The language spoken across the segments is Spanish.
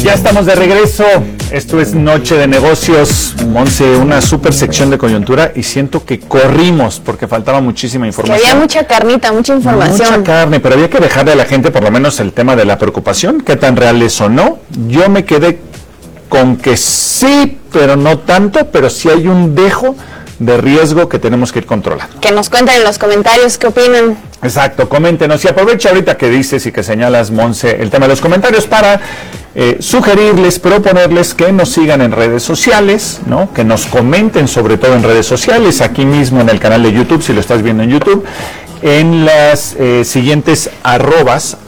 Ya estamos de regreso. Esto es Noche de Negocios. Monse, una super sección de coyuntura y siento que corrimos porque faltaba muchísima información. Que había mucha carnita, mucha información. Mucha carne, pero había que dejarle a la gente por lo menos el tema de la preocupación, qué tan real es o no. Yo me quedé con que sí, pero no tanto, pero sí hay un dejo de riesgo que tenemos que ir controlando. Que nos cuenten en los comentarios qué opinan. Exacto, coméntenos y aprovecha ahorita que dices y que señalas, Monse, el tema de los comentarios para sugerirles, proponerles que nos sigan en redes sociales, ¿no? Que nos comenten sobre todo en redes sociales, aquí mismo en el canal de YouTube, si lo estás viendo en YouTube, en las siguientes arrobas,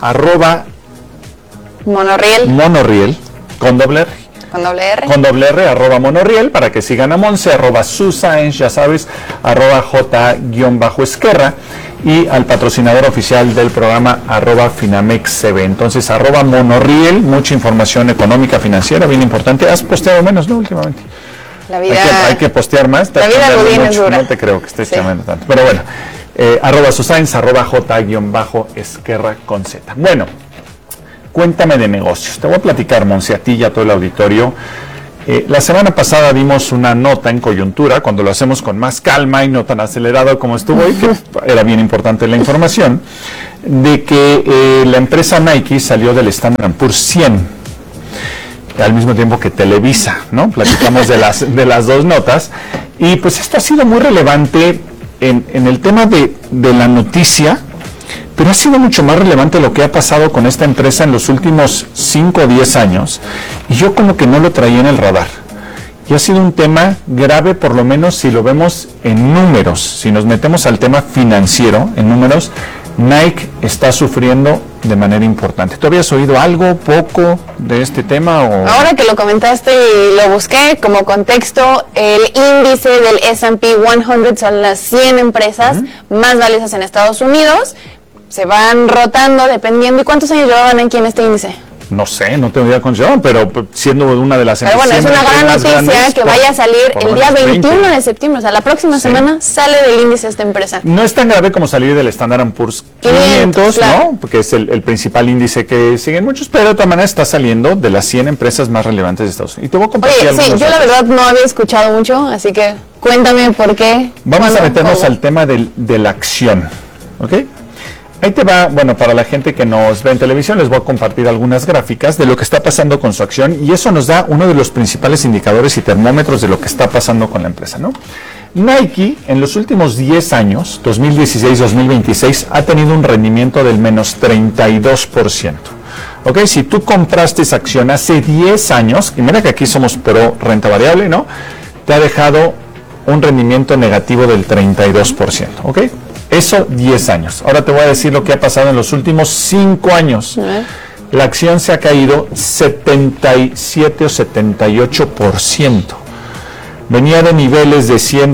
Monorriel, con doble R. Con doble R. Con doble R, @Monorriel, para que sigan a Monse, @Susaens, ya sabes, @J_Esquerra, y al patrocinador oficial del programa, @FinamexCB. Entonces, @Monorriel, mucha información económica, financiera, bien importante. ¿Has posteado menos, no, últimamente? La vida... Hay que postear más. La vida godín es dura. No te creo que estés chamando tanto. Pero bueno, @Susaens, @J_Esquerra con Z. Bueno, cuéntame de negocios. Te voy a platicar, Monse, a ti y a todo el auditorio. La semana pasada dimos una nota en coyuntura, cuando lo hacemos con más calma y no tan acelerado como estuvo hoy, que era bien importante la información, de que la empresa Nike salió del Standard & Poor's 100, al mismo tiempo que Televisa, ¿no? Platicamos de las dos notas, y pues esto ha sido muy relevante en el tema de la noticia, pero ha sido mucho más relevante lo que ha pasado con esta empresa en los últimos 5 o 10 años, y yo como que no lo traía en el radar. Y ha sido un tema grave, por lo menos si lo vemos en números. Si nos metemos al tema financiero, en números, Nike está sufriendo de manera importante. ¿Tú habías oído algo, poco de este tema? Ahora que lo comentaste y lo busqué como contexto, el índice del S&P 100 son las 100 empresas más valiosas en Estados Unidos. Se van rotando dependiendo. ¿Y cuántos años llevaban aquí en este índice? No sé, no tengo idea cuántos llevan, pero siendo una de las empresas. Pero bueno, es una gran noticia que vaya a salir el día 21 de septiembre, o sea, la próxima semana sale del índice esta empresa. No es tan grave como salir del Standard & Poor's 500, claro, ¿no? Porque es el principal índice que siguen muchos, pero de otra manera está saliendo de las 100 empresas más relevantes de Estados Unidos. Y te voy a compartir sí, yo la verdad no había escuchado mucho, así que cuéntame por qué. Vamos a meternos al tema de la acción, ¿ok? Ahí te va, bueno, para la gente que nos ve en televisión, les voy a compartir algunas gráficas de lo que está pasando con su acción, y eso nos da uno de los principales indicadores y termómetros de lo que está pasando con la empresa, ¿no? Nike, en los últimos 10 años, 2016-2026, ha tenido un rendimiento del menos 32%. ¿Ok? Si tú compraste esa acción hace 10 años, y mira que aquí somos pro renta variable, ¿no? Te ha dejado un rendimiento negativo del 32%, ¿ok? Eso 10 años. Ahora te voy a decir lo que ha pasado en los últimos 5 años. La acción se ha caído 77 o 78%. Venía de niveles de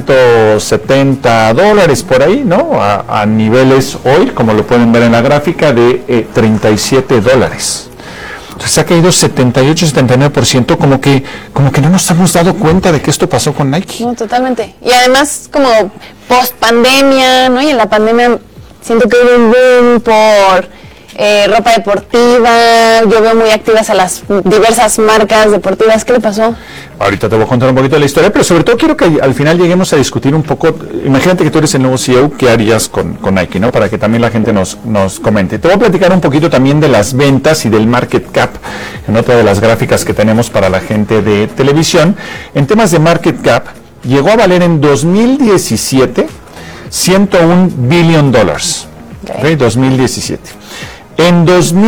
$170 por ahí, ¿no? A niveles hoy, como lo pueden ver en la gráfica, de $37. Entonces se ha caído 78-79%, como que no nos hemos dado cuenta de que esto pasó con Nike. No, totalmente. Y además como post pandemia, ¿no? Y en la pandemia siento que hubo un boom por ropa deportiva. Yo veo muy activas a las diversas marcas deportivas. ¿Qué le pasó? Ahorita te voy a contar un poquito de la historia, pero sobre todo quiero que al final lleguemos a discutir un poco. Imagínate que tú eres el nuevo CEO, ¿qué harías con Nike, no? Para que también la gente nos comente. Te voy a platicar un poquito también de las ventas y del market cap, en otra de las gráficas que tenemos para la gente de televisión. En temas de market cap, llegó a valer en 2017 $101 billion. Okay, 2017. En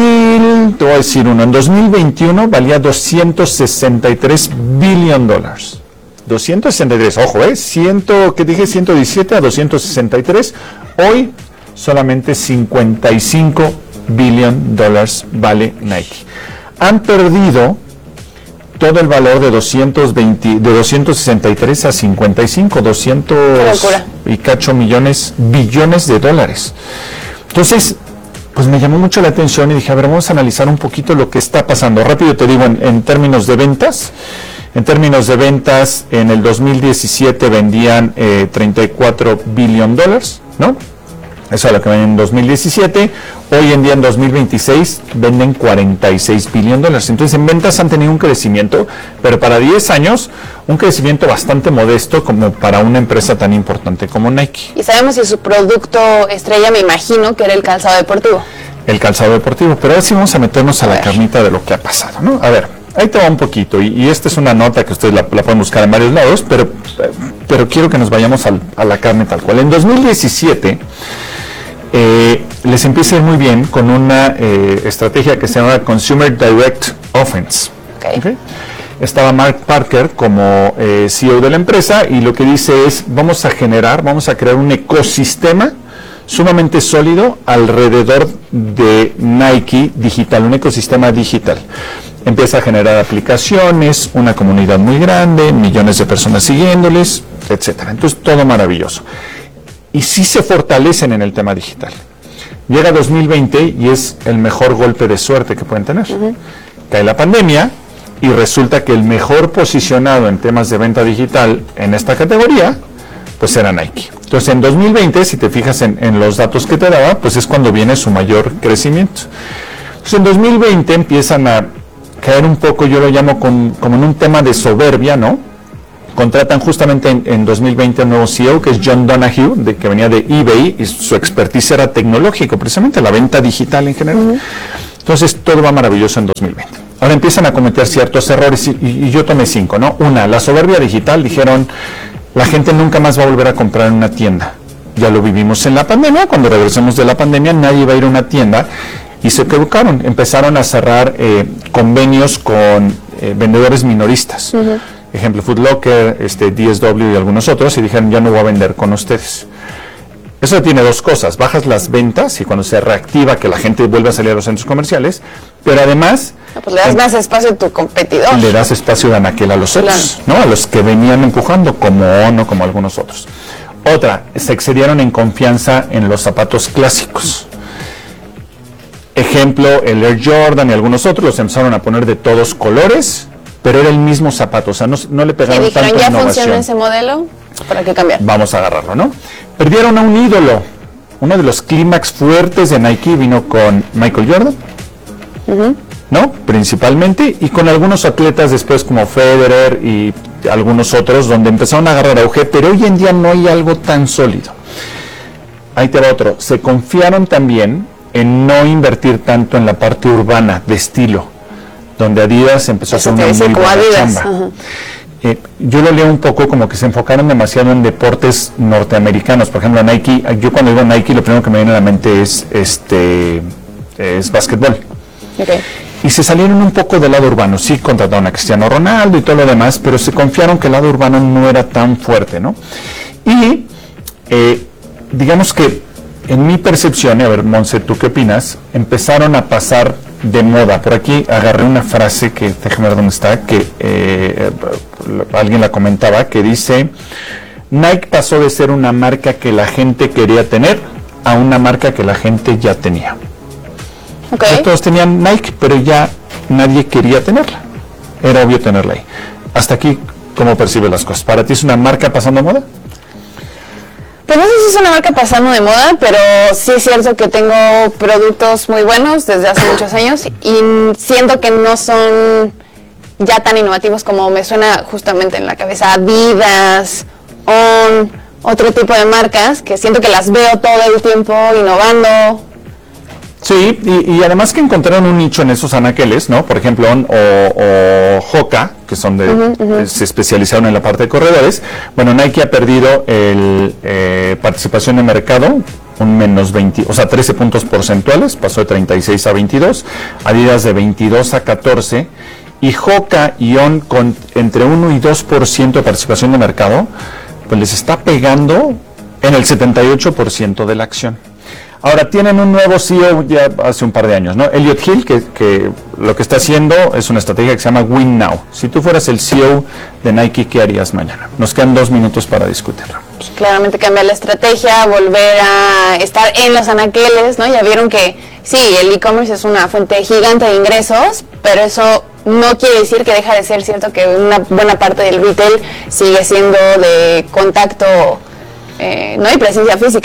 2021 valía $263 billion. 263, ojo, ¿qué dije? 117 a 263. Hoy solamente $55 billion vale Nike. Han perdido todo el valor de 263 a 55, 200 y cacho billones de dólares. Entonces, pues me llamó mucho la atención y dije, a ver, vamos a analizar un poquito lo que está pasando. Rápido te digo, en términos de ventas. En términos de ventas, en el 2017 vendían $34 billion, ¿no? Eso es lo que ven en 2017. Hoy en día, en 2026, venden 46 billones de dólares. Entonces, en ventas han tenido un crecimiento, pero para 10 años, un crecimiento bastante modesto como para una empresa tan importante como Nike. Y sabemos si su producto estrella, me imagino, que era el calzado deportivo. El calzado deportivo. Pero ahora sí vamos a meternos a la carnita de lo que ha pasado, ¿no? A ver, ahí te va un poquito. Y esta es una nota que ustedes la pueden buscar en varios lados, pero quiero que nos vayamos a la carne tal cual. En 2017... les empieza a ir muy bien con una estrategia que se llama Consumer Direct Offense. Okay. Estaba Mark Parker como CEO de la empresa y lo que dice es, vamos a crear un ecosistema sumamente sólido alrededor de Nike digital, un ecosistema digital. Empieza a generar aplicaciones, una comunidad muy grande, millones de personas siguiéndoles, etcétera. Entonces, todo maravilloso. Y sí se fortalecen en el tema digital. Llega 2020 y es el mejor golpe de suerte que pueden tener. Cae la pandemia y resulta que el mejor posicionado en temas de venta digital en esta categoría, pues era Nike. Entonces en 2020, si te fijas en los datos que te daba, pues es cuando viene su mayor crecimiento. Entonces en 2020 empiezan a caer un poco, yo lo llamo como en un tema de soberbia, ¿no? Contratan justamente en 2020 un nuevo CEO, que es John Donaghue, que venía de eBay, y su expertise era tecnológico, precisamente la venta digital en general. Entonces, todo va maravilloso en 2020. Ahora empiezan a cometer ciertos errores, y yo tomé 5, ¿no? Una, la soberbia digital, dijeron, la gente nunca más va a volver a comprar en una tienda. Ya lo vivimos en la pandemia, cuando regresemos de la pandemia, nadie va a ir a una tienda, y se equivocaron, empezaron a cerrar convenios con vendedores minoristas. Ejemplo, Foot Locker, DSW y algunos otros, y dijeron, ya no voy a vender con ustedes. Eso tiene dos cosas, bajas las ventas y cuando se reactiva que la gente vuelve a salir a los centros comerciales, pero además... Pues le das más espacio a tu competidor. Le das espacio de anaquel a los otros, ¿no? A los que venían empujando, como ONO, como algunos otros. Otra, se excedieron en confianza en los zapatos clásicos. Ejemplo, el Air Jordan y algunos otros los empezaron a poner de todos colores, pero era el mismo zapato, o sea, no le pegaron tanta innovación. ¿Ya funciona ese modelo? ¿Para qué cambiar? Vamos a agarrarlo, ¿no? Perdieron a un ídolo. Uno de los clímax fuertes de Nike vino con Michael Jordan, ¿no? Principalmente, y con algunos atletas después como Federer y algunos otros, donde empezaron a agarrar auge, pero hoy en día no hay algo tan sólido. Ahí te va otro. Se confiaron también en no invertir tanto en la parte urbana de estilo, donde Adidas empezó a hacer una muy buena chamba. Yo lo leo un poco como que se enfocaron demasiado en deportes norteamericanos. Por ejemplo, Nike, yo cuando digo Nike, lo primero que me viene a la mente es básquetbol. Okay. Y se salieron un poco del lado urbano. Sí, contrataron a Cristiano Ronaldo y todo lo demás, pero se confiaron que el lado urbano no era tan fuerte, ¿no? Y digamos que en mi percepción, y a ver, Monse, ¿tú qué opinas? Empezaron a pasar de moda. Por aquí agarré una frase que, déjame ver dónde está, que alguien la comentaba, que dice, Nike pasó de ser una marca que la gente quería tener a una marca que la gente ya tenía. Okay. Todos tenían Nike, pero ya nadie quería tenerla. Era obvio tenerla ahí. Hasta aquí, ¿cómo percibes las cosas? ¿Para ti es una marca pasando de moda? Pues no sé si es una marca pasando de moda, pero sí es cierto que tengo productos muy buenos desde hace muchos años y siento que no son ya tan innovativos como me suena justamente en la cabeza Adidas, On, otro tipo de marcas que siento que las veo todo el tiempo innovando. Sí, y además que encontraron un nicho en esos anaqueles, ¿no? Por ejemplo, On o Hoka, que son se especializaron en la parte de corredores. Bueno, Nike ha perdido participación de mercado, un menos 20, o sea, 13 puntos porcentuales, pasó de 36 a 22, Adidas de 22 a 14, y Hoka y On con entre 1 y 2% de participación de mercado, pues les está pegando en el 78% de la acción. Ahora tienen un nuevo CEO ya hace un par de años, ¿no? Elliot Hill, que lo que está haciendo es una estrategia que se llama Win Now. Si tú fueras el CEO de Nike, ¿qué harías mañana? Nos quedan 2 minutos para discutirlo. Pues claramente cambiar la estrategia, volver a estar en los anaqueles, ¿no? Ya vieron que sí, el e-commerce es una fuente gigante de ingresos, pero eso no quiere decir que deja de ser cierto que una buena parte del retail sigue siendo de contacto, no hay presencia física.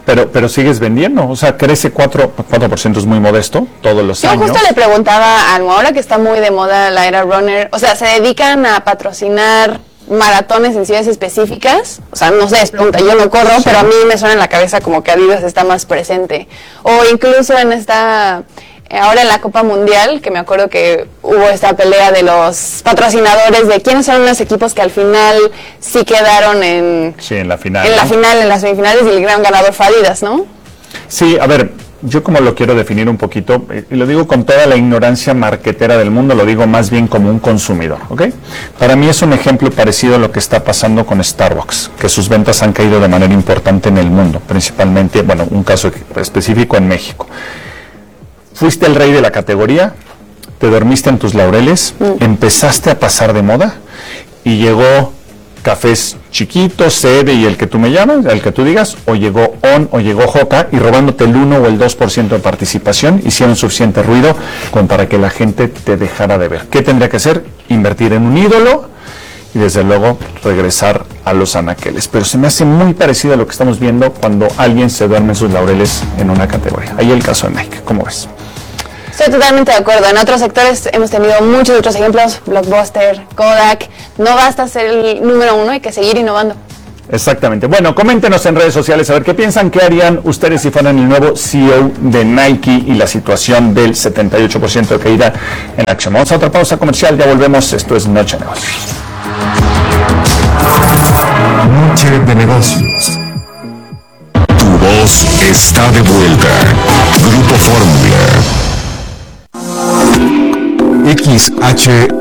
pero sigues vendiendo, o sea, crece 4% es muy modesto todos los años. Yo justo le preguntaba a Almo, ahora que está muy de moda la era runner, o sea, ¿se dedican a patrocinar maratones en ciudades específicas? O sea, no sé, es pregunta, yo no corro, sí, pero a mí me suena en la cabeza como que Adidas está más presente. O incluso en ahora en la Copa Mundial, que me acuerdo que hubo esta pelea de los patrocinadores de quiénes son los equipos que al final sí quedaron en la final. En la final, en las semifinales, y el gran ganador fue Adidas, ¿no? Sí, a ver, yo como lo quiero definir un poquito, y lo digo con toda la ignorancia marquetera del mundo, lo digo más bien como un consumidor, ¿ok? Para mí es un ejemplo parecido a lo que está pasando con Starbucks, que sus ventas han caído de manera importante en el mundo, principalmente, bueno, un caso específico en México. Fuiste el rey de la categoría, te dormiste en tus laureles, empezaste a pasar de moda y llegó Cafés Chiquitos, Sede y el que tú me llamas, el que tú digas, o llegó On o llegó Joca y robándote el 1 o el 2% de participación, hicieron suficiente ruido para que la gente te dejara de ver. ¿Qué tendría que hacer? Invertir en un ídolo y desde luego regresar a los anaqueles. Pero se me hace muy parecido a lo que estamos viendo cuando alguien se duerme en sus laureles en una categoría. Ahí el caso de Nike, ¿cómo ves? Estoy totalmente de acuerdo. En otros sectores hemos tenido muchos otros ejemplos, Blockbuster, Kodak. No basta ser el número uno, hay que seguir innovando. Exactamente. Bueno, coméntenos en redes sociales a ver qué piensan, qué harían ustedes si fueran el nuevo CEO de Nike y la situación del 78% de caída en la acción. Vamos a otra pausa comercial, ya volvemos. Esto es Noche de Negocios. Noche de Negocios. Tu voz está de vuelta. Grupo Fórmula. XHACE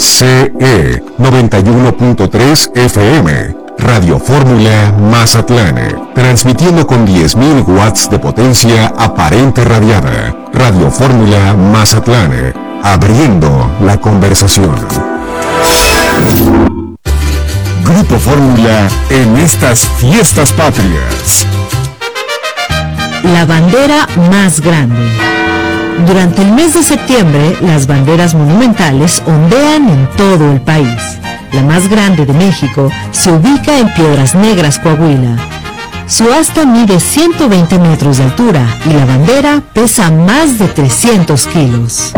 91.3 FM, Radio Fórmula Mazatlán, transmitiendo con 10.000 watts de potencia aparente radiada. Radio Fórmula Mazatlán, abriendo la conversación. Grupo Fórmula en estas fiestas patrias. La bandera más grande. Durante el mes de septiembre, las banderas monumentales ondean en todo el país. La más grande de México se ubica en Piedras Negras, Coahuila. Su asta mide 120 metros de altura y la bandera pesa más de 300 kilos.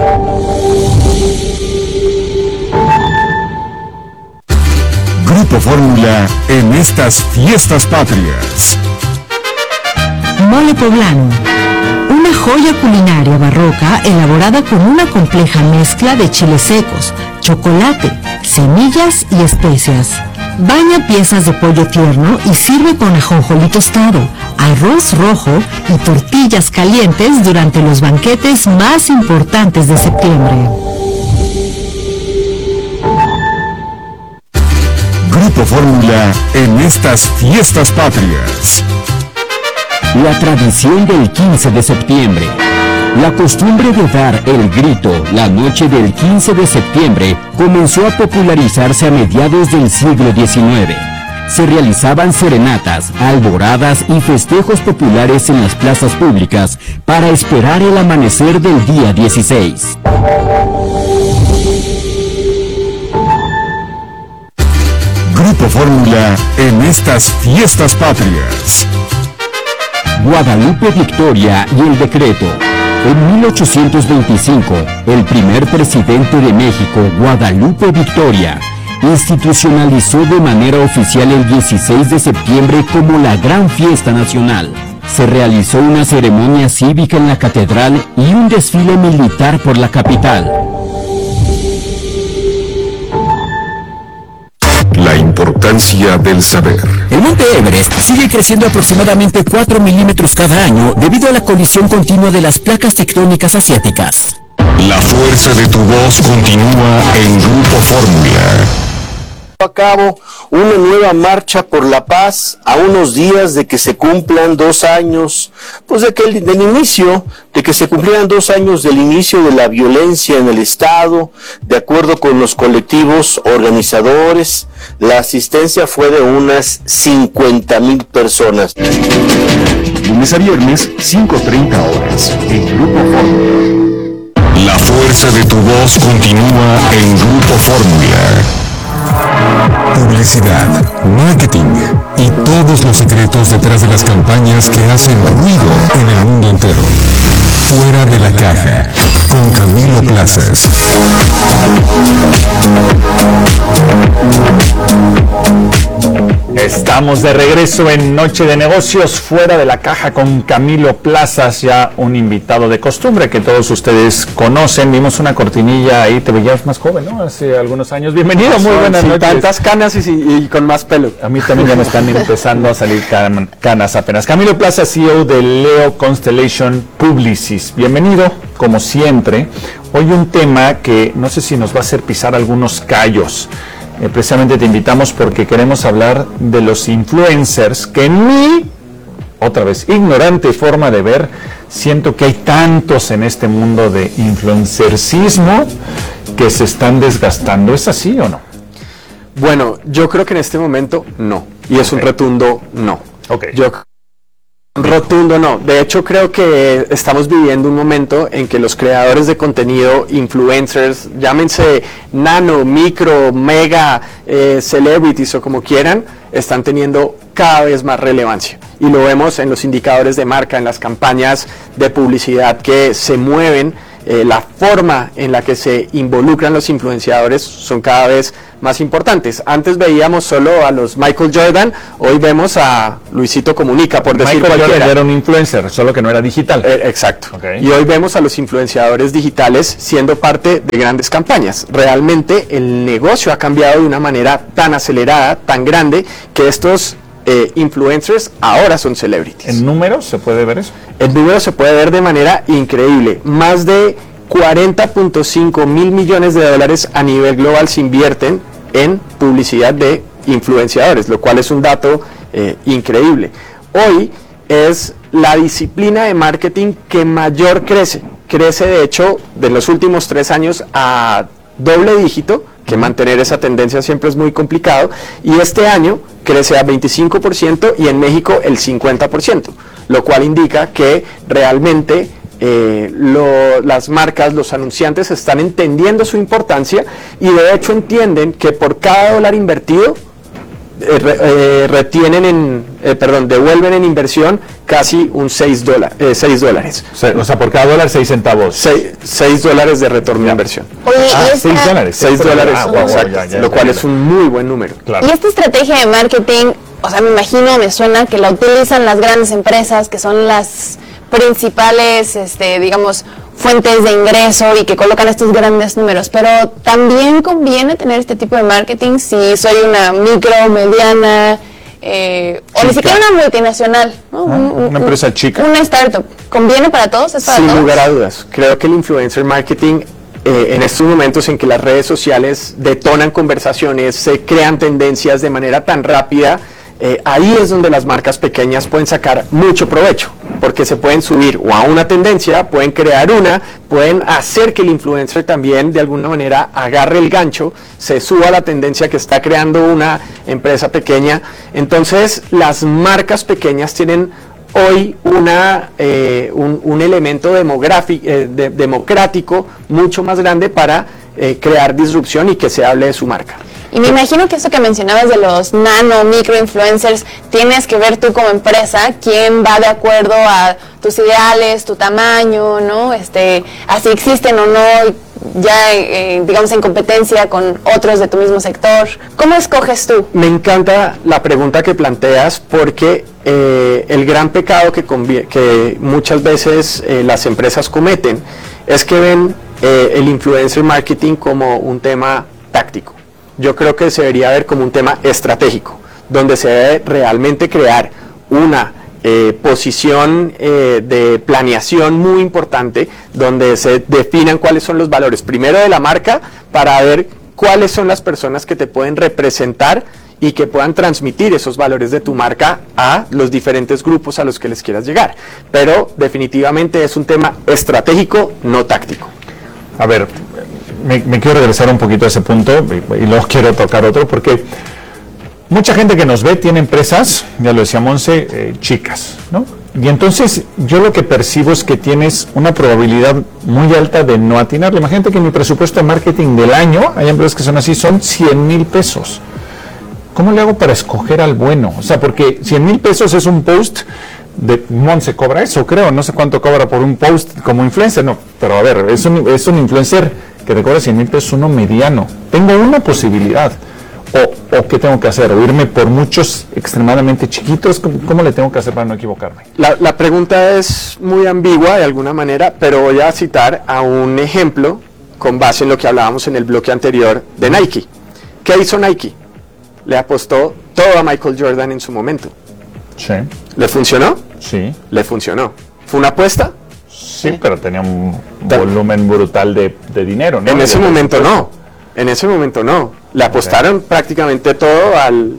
Grupo Fórmula en estas fiestas patrias. Mole poblano. Una joya culinaria barroca elaborada con una compleja mezcla de chiles secos, chocolate, semillas y especias. Baña piezas de pollo tierno y sirve con ajonjolí tostado, arroz rojo y tortillas calientes durante los banquetes más importantes de septiembre. Grupo Fórmula en estas fiestas patrias. La tradición del 15 de septiembre. La costumbre de dar el grito la noche del 15 de septiembre comenzó a popularizarse a mediados del siglo XIX. Se realizaban serenatas, alboradas y festejos populares en las plazas públicas para esperar el amanecer del día 16. Grupo Fórmula en estas fiestas patrias. Guadalupe Victoria y el decreto. En 1825, el primer presidente de México, Guadalupe Victoria, institucionalizó de manera oficial el 16 de septiembre como la gran fiesta nacional. Se realizó una ceremonia cívica en la catedral y un desfile militar por la capital. La importancia del saber. El monte Everest sigue creciendo aproximadamente 4 milímetros cada año debido a la colisión continua de las placas tectónicas asiáticas. La fuerza de tu voz continúa en Grupo Fórmula. A cabo una nueva marcha por la paz a unos días de que se cumplan 2 años, pues de que se cumplieran 2 años del inicio de la violencia en el Estado. De acuerdo con los colectivos organizadores, la asistencia fue de unas 50,000 personas. Lunes a viernes, 5:30 horas, en Grupo Fórmula. La fuerza de tu voz continúa en Grupo Fórmula. Publicidad, marketing y todos los secretos detrás de las campañas que hacen ruido en el mundo entero. Fuera de la caja, con Camilo Plazas. Estamos de regreso en Noche de Negocios, Fuera de la Caja, con Camilo Plazas, ya un invitado de costumbre que todos ustedes conocen. Vimos una cortinilla ahí, te veías más joven, ¿no? Hace algunos años. Bienvenido, muy buenas noches. Tantas canas y con más pelo. A mí también ya me están empezando a salir canas apenas. Camilo Plazas, CEO de Leo Constellation Publicis. Bienvenido, como siempre. Hoy un tema que no sé si nos va a hacer pisar algunos callos. Precisamente te invitamos porque queremos hablar de los influencers, que en mi, otra vez, ignorante forma de ver, siento que hay tantos en este mundo de influencercismo que se están desgastando. ¿Es así o no? Bueno, yo creo que en este momento no, y es un rotundo no. Rotundo no. De hecho, creo que estamos viviendo un momento en que los creadores de contenido, influencers, llámense nano, micro, mega, celebrities o como quieran, están teniendo cada vez más relevancia. Y lo vemos en los indicadores de marca, en las campañas de publicidad que se mueven. La forma en la que se involucran los influenciadores son cada vez más importantes. Antes veíamos solo a los Michael Jordan, hoy vemos a Luisito Comunica, por decir Michael cualquiera. Jordan era un influencer, solo que no era digital. Exacto. Y hoy vemos a los influenciadores digitales siendo parte de grandes campañas. Realmente el negocio ha cambiado de una manera tan acelerada, tan grande, que estos influencers ahora son celebrities. ¿En números se puede ver eso? El número se puede ver de manera increíble. Más de 40.5 mil millones de dólares a nivel global se invierten en publicidad de influenciadores, lo cual es un dato increíble. Hoy es la disciplina de marketing que mayor crece. Crece, de hecho, de los últimos 3 años a doble dígito, que mantener esa tendencia siempre es muy complicado, y este año crece a 25% y en México el 50%, lo cual indica que realmente las marcas, los anunciantes están entendiendo su importancia y de hecho entienden que por cada dólar invertido devuelven en inversión casi un $6. O sea, por cada dólar 6 centavos. $6 de retorno de inversión. Oye, $6, exacto, lo cual es un muy buen número. Claro. Y esta estrategia de marketing, o sea, me suena que la utilizan las grandes empresas, que son las principales, digamos, fuentes de ingreso y que colocan estos grandes números, pero también conviene tener este tipo de marketing si soy una micro, mediana, o ni siquiera una multinacional, ¿no? Una empresa chica. Una startup. ¿Conviene para todos? ¿Es para Sin todos? lugar a dudas. Creo que el influencer marketing, en estos momentos en que las redes sociales detonan conversaciones, se crean tendencias de manera tan rápida, ahí es donde las marcas pequeñas pueden sacar mucho provecho, porque se pueden subir o a una tendencia, pueden crear pueden hacer que el influencer también de alguna manera agarre el gancho, se suba a la tendencia que está creando una empresa pequeña. Entonces las marcas pequeñas tienen hoy un elemento democrático mucho más grande para crear disrupción y que se hable de su marca. Y me imagino que eso que mencionabas de los nano, micro influencers, tienes que ver tú como empresa quién va de acuerdo a tus ideales, tu tamaño, ¿no? Así existen o no, ya digamos en competencia con otros de tu mismo sector. ¿Cómo escoges tú? Me encanta la pregunta que planteas porque el gran pecado que muchas veces las empresas cometen es que ven el influencer marketing como un tema táctico. Yo creo que se debería ver como un tema estratégico, donde se debe realmente crear una posición de planeación muy importante, donde se definan cuáles son los valores, primero de la marca, para ver cuáles son las personas que te pueden representar y que puedan transmitir esos valores de tu marca a los diferentes grupos a los que les quieras llegar. Pero definitivamente es un tema estratégico, no táctico. A ver, me quiero regresar un poquito a ese punto y luego quiero tocar otro, porque mucha gente que nos ve tiene empresas, ya lo decía Monse, chicas, ¿no? Y entonces yo lo que percibo es que tienes una probabilidad muy alta de no atinarle. Imagínate que mi presupuesto de marketing del año, hay empresas que son así, son 100,000 pesos. ¿Cómo le hago para escoger al bueno? O sea, porque 100,000 pesos es un post de Monse cobra eso, creo, no sé cuánto cobra por un post como influencer, no, pero a ver, es un influencer que te cobra 100,000 pesos, uno mediano. Tengo una posibilidad. ¿O qué tengo que hacer? ¿O irme por muchos extremadamente chiquitos? ¿Cómo le tengo que hacer para no equivocarme? La pregunta es muy ambigua de alguna manera, pero voy a citar a un ejemplo con base en lo que hablábamos en el bloque anterior de Nike. ¿Qué hizo Nike? Le apostó todo a Michael Jordan en su momento. Sí. ¿Le funcionó? Sí. Le funcionó. ¿Fue una apuesta? Sí, pero tenía un volumen brutal de dinero, ¿no? En ese momento no. En ese momento no. Le apostaron prácticamente todo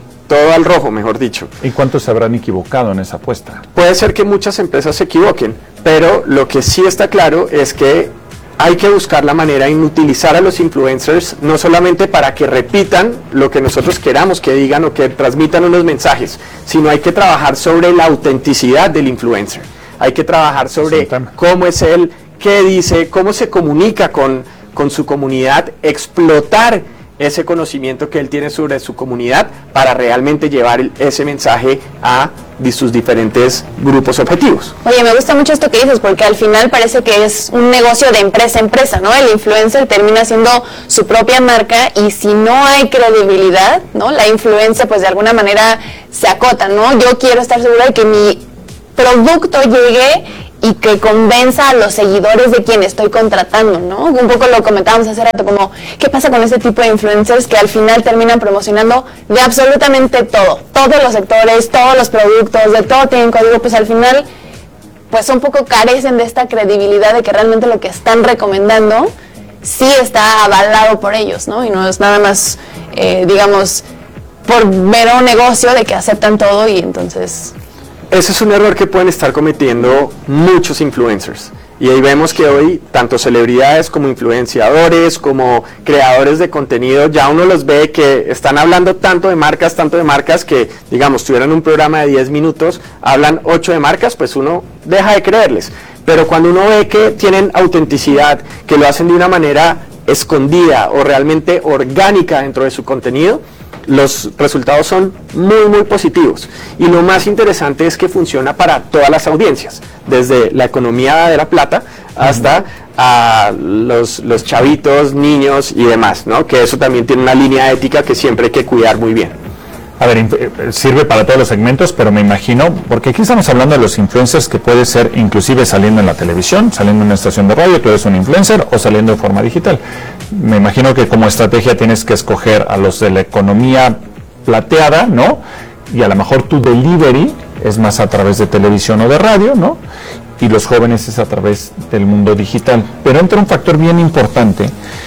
al rojo, mejor dicho. ¿Y cuántos se habrán equivocado en esa apuesta? Puede ser que muchas empresas se equivoquen, pero lo que sí está claro es que hay que buscar la manera en utilizar a los influencers no solamente para que repitan lo que nosotros queramos que digan o que transmitan unos mensajes, sino hay que trabajar sobre la autenticidad del influencer. Hay que trabajar sobre cómo es él, qué dice, cómo se comunica con su comunidad, explotar ese conocimiento que él tiene sobre su comunidad para realmente llevar ese mensaje a sus diferentes grupos objetivos. Oye, me gusta mucho esto que dices, porque al final parece que es un negocio de empresa a empresa, ¿no? El influencer termina siendo su propia marca y si no hay credibilidad, ¿no? La influencia pues de alguna manera se acota, ¿no? Yo quiero estar segura de que mi producto llegue y que convenza a los seguidores de quien estoy contratando, ¿no? Un poco lo comentábamos hace rato, como, ¿qué pasa con ese tipo de influencers que al final terminan promocionando de absolutamente todo? Todos los sectores, todos los productos, de todo tienen código, pues al final, pues un poco carecen de esta credibilidad de que realmente lo que están recomendando sí está avalado por ellos, ¿no? Y no es nada más, digamos, por mero negocio de que aceptan todo y entonces... Ese es un error que pueden estar cometiendo muchos influencers. Y ahí vemos que hoy, tanto celebridades como influenciadores, como creadores de contenido, ya uno los ve que están hablando tanto de marcas, que, digamos, tuvieran un programa de 10 minutos, hablan 8 de marcas, pues uno deja de creerles. Pero cuando uno ve que tienen autenticidad, que lo hacen de una manera escondida o realmente orgánica dentro de su contenido, los resultados son muy muy positivos y lo más interesante es que funciona para todas las audiencias, desde la economía de la plata hasta a los chavitos, niños y demás, ¿no? Que eso también tiene una línea ética que siempre hay que cuidar muy bien. A ver, sirve para todos los segmentos, pero me imagino, porque aquí estamos hablando de los influencers que puede ser inclusive saliendo en la televisión, saliendo en una estación de radio, tú eres un influencer, o saliendo de forma digital. Me imagino que como estrategia tienes que escoger a los de la economía plateada, ¿no? Y a lo mejor tu delivery es más a través de televisión o de radio, ¿no? Y los jóvenes es a través del mundo digital. Pero entra un factor bien importante,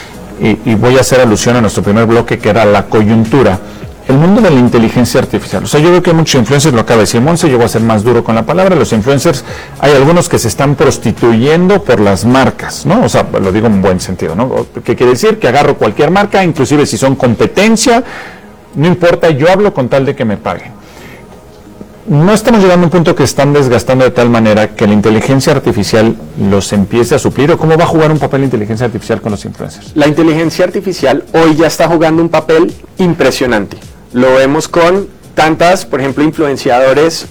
y voy a hacer alusión a nuestro primer bloque, que era la coyuntura. El mundo de la inteligencia artificial. O sea, yo creo que muchos influencers, lo acaba de decir Monse, yo voy a ser más duro con la palabra, los influencers, hay algunos que se están prostituyendo por las marcas, ¿no? O sea, lo digo en buen sentido, ¿no? ¿Qué quiere decir? Que agarro cualquier marca, inclusive si son competencia, no importa, yo hablo con tal de que me paguen. No estamos llegando a un punto que están desgastando de tal manera que la inteligencia artificial los empiece a suplir, ¿o cómo va a jugar un papel la inteligencia artificial con los influencers? La inteligencia artificial hoy ya está jugando un papel impresionante. Lo vemos con tantas, por ejemplo, influenciadoras,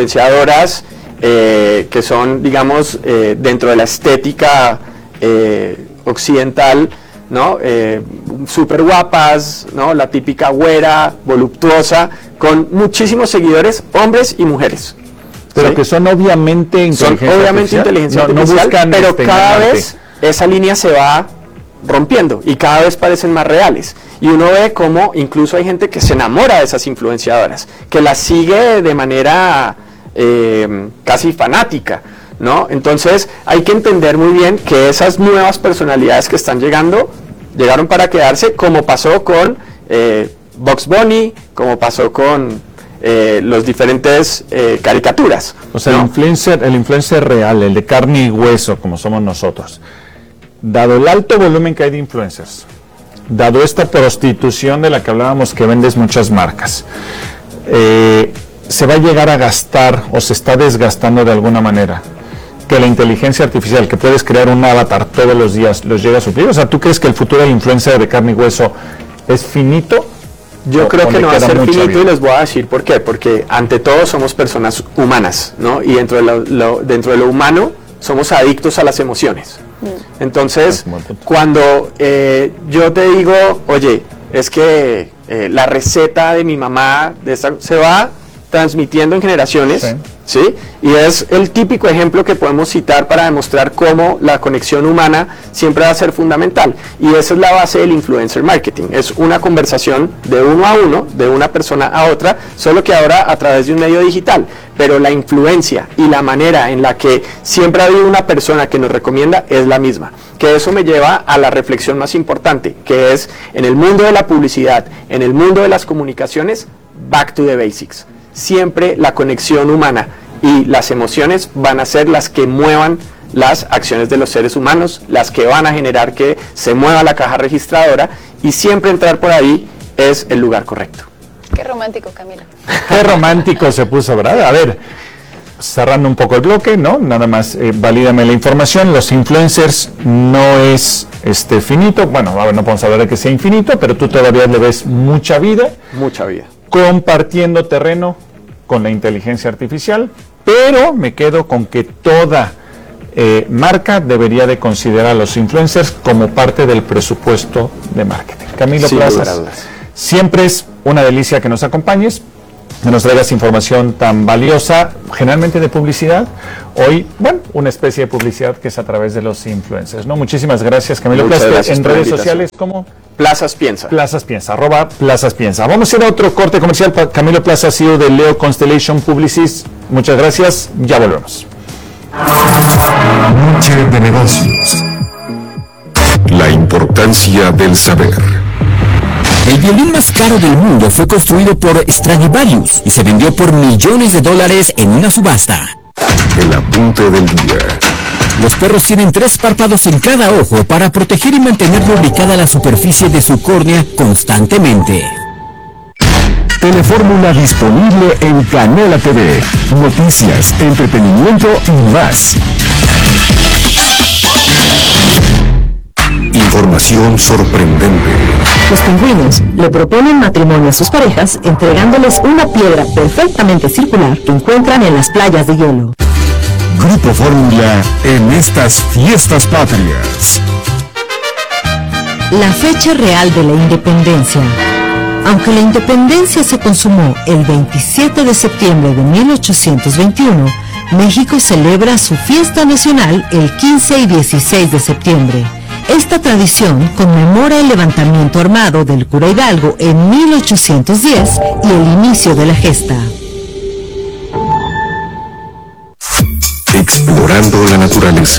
que son, digamos, dentro de la estética occidental, ¿no? Súper guapas, ¿no? La típica güera, voluptuosa, con muchísimos seguidores, hombres y mujeres. Pero ¿sí? Que son obviamente inteligencia artificial, no buscan, pero cada vez esa línea se va rompiendo y cada vez parecen más reales. Y uno ve cómo incluso hay gente que se enamora de esas influenciadoras, que las sigue de manera casi fanática, ¿no? Entonces hay que entender muy bien que esas nuevas personalidades que están llegando, llegaron para quedarse, como pasó con Bugs Bunny, como pasó con los diferentes caricaturas. O sea, ¿no? el influencer real, el de carne y hueso, como somos nosotros, dado el alto volumen que hay de influencers, dado esta prostitución de la que hablábamos, que vendes muchas marcas, se va a llegar a gastar o se está desgastando de alguna manera? Que la inteligencia artificial, que puedes crear un avatar todos los días, los llega a suplir. O sea, ¿tú crees que el futuro del influencer de carne y hueso es finito? Yo creo que no va a ser finito vida? y les voy a decir por qué. Porque ante todo somos personas humanas, ¿no? Y dentro de lo humano somos adictos a las emociones. Entonces, cuando yo te digo, oye, es que la receta de mi mamá se va transmitiendo en generaciones, ¿sí? Y es el típico ejemplo que podemos citar para demostrar cómo la conexión humana siempre va a ser fundamental. Y esa es la base del influencer marketing. Es una conversación de uno a uno, de una persona a otra, solo que ahora a través de un medio digital. Pero la influencia y la manera en la que siempre ha habido una persona que nos recomienda es la misma. Que eso me lleva a la reflexión más importante, que es en el mundo de la publicidad, en el mundo de las comunicaciones, back to the basics. Siempre la conexión humana y las emociones van a ser las que muevan las acciones de los seres humanos, las que van a generar que se mueva la caja registradora, y siempre entrar por ahí es el lugar correcto. Qué romántico, Camilo. Qué romántico se puso, ¿verdad? A ver, cerrando un poco el bloque, ¿no? Nada más, valídame la información. Los influencers no es finito. Bueno, a ver, no podemos hablar de que sea infinito, pero tú todavía le ves mucha vida. Mucha vida. Compartiendo terreno con la inteligencia artificial, pero me quedo con que toda marca debería de considerar a los influencers como parte del presupuesto de marketing. Camilo Plazas, siempre es una delicia que nos acompañes, que nos traigas información tan valiosa, generalmente de publicidad. Hoy, bueno, una especie de publicidad que es a través de los influencers, ¿no? Muchísimas gracias, Camilo Plazas. En redes sociales, ¿cómo? Plazas Piensa. Plazas Piensa, @Plazas Piensa. Vamos a ir a otro corte comercial. Camilo Plazas, CEO de Leo Constellation Publicis. Muchas gracias, ya volvemos. Noche de negocios. La importancia del saber. El violín más caro del mundo fue construido por Stradivarius y se vendió por millones de dólares en una subasta. El apunte del día. Los perros tienen 3 párpados en cada ojo para proteger y mantener lubricada la superficie de su córnea constantemente. Telefórmula disponible en Canela TV. Noticias, entretenimiento y más. Información sorprendente. Los pingüinos le proponen matrimonio a sus parejas entregándoles una piedra perfectamente circular que encuentran en las playas de hielo. Grupo Fórmula en estas fiestas patrias. La fecha real de la independencia. Aunque la independencia se consumó el 27 de septiembre de 1821, México celebra su fiesta nacional el 15 y 16 de septiembre. Esta tradición conmemora el levantamiento armado del cura Hidalgo en 1810 y el inicio de la gesta. Explorando la naturaleza.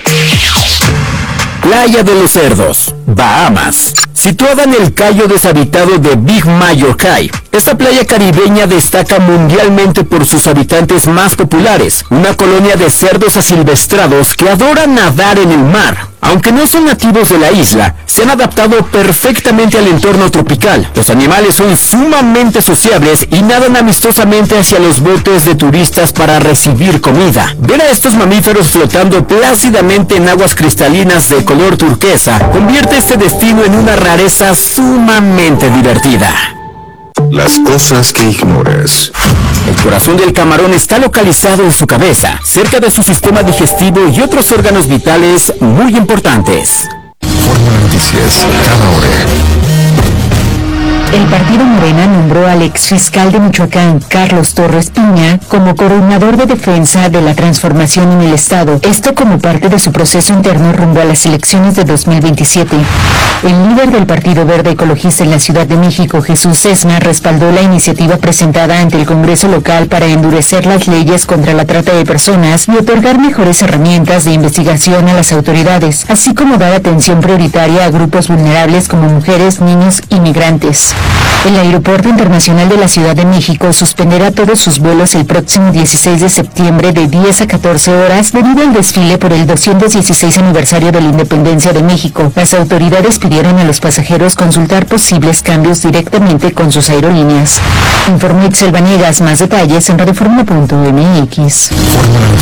Playa de los Cerdos, Bahamas. Situada en el cayo deshabitado de Big Mayor Cay, esta playa caribeña destaca mundialmente por sus habitantes más populares, una colonia de cerdos asilvestrados que adoran nadar en el mar. Aunque no son nativos de la isla, se han adaptado perfectamente al entorno tropical. Los animales son sumamente sociables y nadan amistosamente hacia los botes de turistas para recibir comida. Ver a estos mamíferos flotando plácidamente en aguas cristalinas de color turquesa convierte este destino en una rareza sumamente divertida. Las cosas que ignoras. El corazón del camarón está localizado en su cabeza, cerca de su sistema digestivo y otros órganos vitales muy importantes. Fórmula Noticias, cada hora. El partido Morena nombró al exfiscal de Michoacán, Carlos Torres Piña, como coordinador de defensa de la transformación en el Estado, esto como parte de su proceso interno rumbo a las elecciones de 2027. El líder del Partido Verde Ecologista en la Ciudad de México, Jesús Sesma, respaldó la iniciativa presentada ante el Congreso local para endurecer las leyes contra la trata de personas y otorgar mejores herramientas de investigación a las autoridades, así como dar atención prioritaria a grupos vulnerables como mujeres, niños y migrantes. El Aeropuerto Internacional de la Ciudad de México suspenderá todos sus vuelos el próximo 16 de septiembre de 10 a 14 horas debido al desfile por el 216 aniversario de la Independencia de México. Las autoridades pidieron a los pasajeros consultar posibles cambios directamente con sus aerolíneas. Informó Itzel Vanegas, más detalles en radioforma.mx.